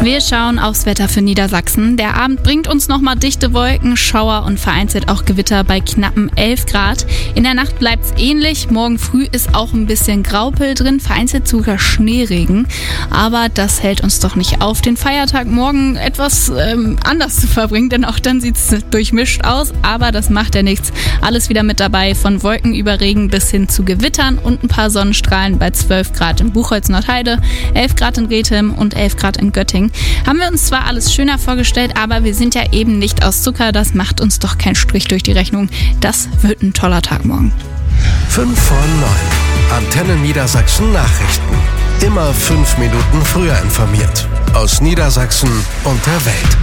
Wir schauen aufs Wetter für Niedersachsen. Der Abend bringt uns nochmal dichte Wolken, Schauer und vereinzelt auch Gewitter bei knappen 11 Grad. In der Nacht bleibt es ähnlich. Morgen früh ist auch ein bisschen Graupel drin, vereinzelt sogar Schneeregen. Aber das hält uns doch nicht auf, den Feiertag morgen etwas anders zu verbringen, denn auch dann sieht es durchmischt aus. Aber das macht ja nichts. Alles wieder mit dabei, von Wolken über Regen bis hin zu Gewittern und ein paar Sonnenstrahlen bei 12 Grad in Buchholz-Nordheide, 11 Grad in Rethem und 11 Grad in Göttingen. Haben wir uns zwar alles schöner vorgestellt, aber wir sind ja eben nicht aus Zucker. Das macht uns doch keinen Strich durch die Rechnung. Das wird ein toller Tag morgen. 5 vor 9. Antenne Niedersachsen Nachrichten. Immer 5 Minuten früher informiert. Aus Niedersachsen und der Welt.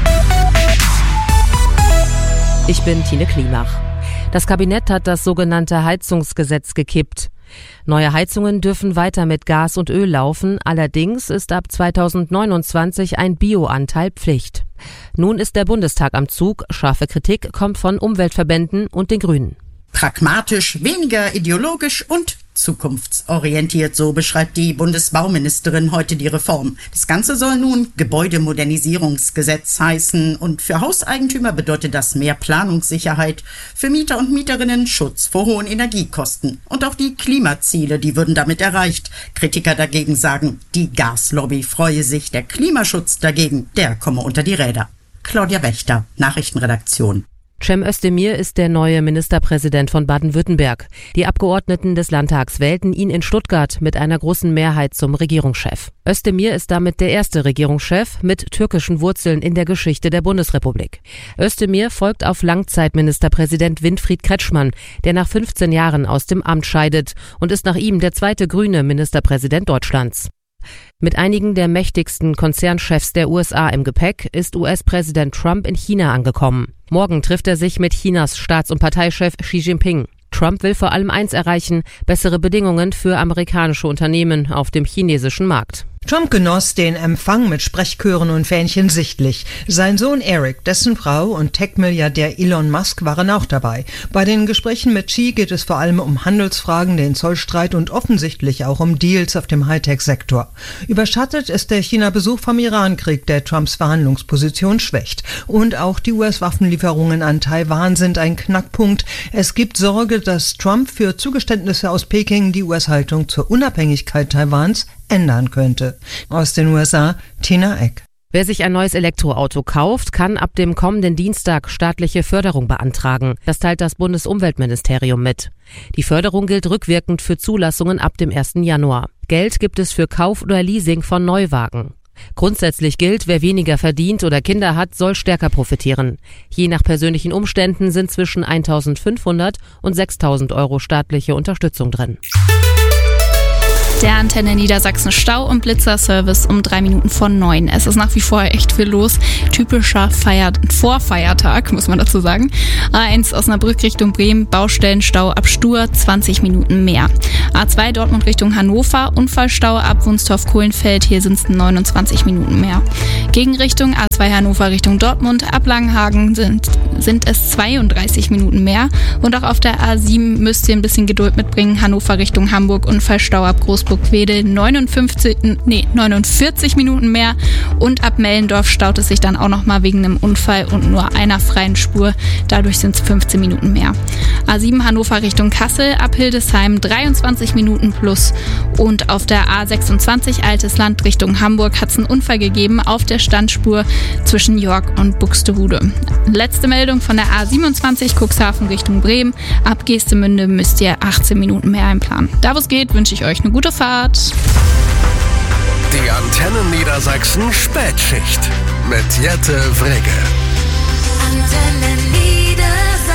Ich bin Tine Klimach. Das Kabinett hat das sogenannte Heizungsgesetz gekippt. Neue Heizungen dürfen weiter mit Gas und Öl laufen, allerdings ist ab 2029 ein Bioanteil Pflicht. Nun ist der Bundestag am Zug, scharfe Kritik kommt von Umweltverbänden und den Grünen. Pragmatisch, weniger ideologisch und zukunftsorientiert, so beschreibt die Bundesbauministerin heute die Reform. Das Ganze soll nun Gebäudemodernisierungsgesetz heißen und für Hauseigentümer bedeutet das mehr Planungssicherheit, für Mieter und Mieterinnen Schutz vor hohen Energiekosten. Und auch die Klimaziele, die würden damit erreicht. Kritiker dagegen sagen, die Gaslobby freue sich, der Klimaschutz dagegen, der komme unter die Räder. Claudia Wächter, Nachrichtenredaktion. Cem Özdemir ist der neue Ministerpräsident von Baden-Württemberg. Die Abgeordneten des Landtags wählten ihn in Stuttgart mit einer großen Mehrheit zum Regierungschef. Özdemir ist damit der erste Regierungschef mit türkischen Wurzeln in der Geschichte der Bundesrepublik. Özdemir folgt auf Langzeitministerpräsident Winfried Kretschmann, der nach 15 Jahren aus dem Amt scheidet und ist nach ihm der zweite grüne Ministerpräsident Deutschlands. Mit einigen der mächtigsten Konzernchefs der USA im Gepäck ist US-Präsident Trump in China angekommen. Morgen trifft er sich mit Chinas Staats- und Parteichef Xi Jinping. Trump will vor allem eins erreichen: bessere Bedingungen für amerikanische Unternehmen auf dem chinesischen Markt. Trump genoss den Empfang mit Sprechchören und Fähnchen sichtlich. Sein Sohn Eric, dessen Frau und Tech-Milliardär Elon Musk waren auch dabei. Bei den Gesprächen mit Xi geht es vor allem um Handelsfragen, den Zollstreit und offensichtlich auch um Deals auf dem Hightech-Sektor. Überschattet ist der China-Besuch vom Irankrieg, der Trumps Verhandlungsposition schwächt. Und auch die US-Waffenlieferungen an Taiwan sind ein Knackpunkt. Es gibt Sorge, dass Trump für Zugeständnisse aus Peking die US-Haltung zur Unabhängigkeit Taiwans ändern könnte. Aus den USA, Tina Eck. Wer sich ein neues Elektroauto kauft, kann ab dem kommenden Dienstag staatliche Förderung beantragen. Das teilt das Bundesumweltministerium mit. Die Förderung gilt rückwirkend für Zulassungen ab dem 1. Januar. Geld gibt es für Kauf oder Leasing von Neuwagen. Grundsätzlich gilt, wer weniger verdient oder Kinder hat, soll stärker profitieren. Je nach persönlichen Umständen sind zwischen 1.500 und 6.000 Euro staatliche Unterstützung drin. Der Antenne Niedersachsen Stau- und Blitzerservice um 3 Minuten vor 9. Es ist nach wie vor echt viel los. Typischer Vorfeiertag, muss man dazu sagen. A1 Osnabrück Richtung Bremen, Baustellenstau ab Stur, 20 Minuten mehr. A2 Dortmund Richtung Hannover, Unfallstau ab Wunstorf-Kohlenfeld, hier sind es 29 Minuten mehr. Gegenrichtung A2 Hannover Richtung Dortmund, ab Langenhagen sind es 32 Minuten mehr. Und auch auf der A7 müsst ihr ein bisschen Geduld mitbringen. Hannover Richtung Hamburg, Unfallstau ab Großburg-Wedel, 49 Minuten mehr. Und ab Mellendorf staut es sich dann auch nochmal wegen einem Unfall und nur einer freien Spur. Dadurch sind es 15 Minuten mehr. A7 Hannover Richtung Kassel, ab Hildesheim 23 Minuten plus. Und auf der A26 Altes Land Richtung Hamburg hat es einen Unfall gegeben auf der Standspur zwischen York und Buxtehude. Letzte Meldung von der A27 Cuxhaven Richtung Bremen. Ab Geestemünde müsst ihr 18 Minuten mehr einplanen. Da wo es geht, wünsche ich euch eine gute Fahrt. Die Antenne Niedersachsen Spätschicht mit Jette Wrege. Antenne Niedersachsen.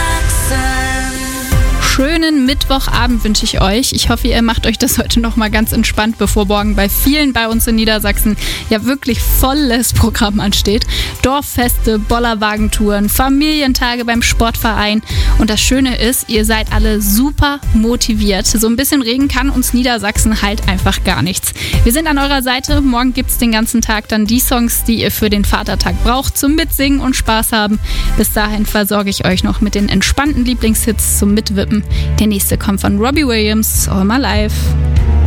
Schönen Mittwochabend wünsche ich euch. Ich hoffe, ihr macht euch das heute noch mal ganz entspannt, bevor morgen bei vielen bei uns in Niedersachsen ja wirklich volles Programm ansteht. Dorffeste, Bollerwagentouren, Familientage beim Sportverein. Und das Schöne ist, ihr seid alle super motiviert. So ein bisschen Regen kann uns Niedersachsen halt einfach gar nichts. Wir sind an eurer Seite. Morgen gibt es den ganzen Tag dann die Songs, die ihr für den Vatertag braucht, zum Mitsingen und Spaß haben. Bis dahin versorge ich euch noch mit den entspannten Lieblingshits zum Mitwippen. Der nächste kommt von Robbie Williams, All My Life.